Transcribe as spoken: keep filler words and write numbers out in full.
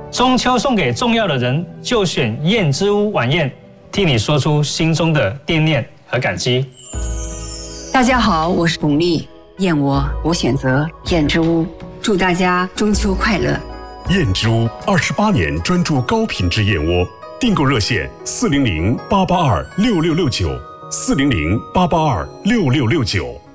中秋送给重要的人，就选燕之屋晚宴，替你说出心中的惦念和感激。 大家好，我是巩俐，燕窝我选择燕之屋，祝大家中秋快乐。 燕之屋二十八年专注高品质燕窝，订购热线四零零八八二六六六九，四零零八八二六六六九。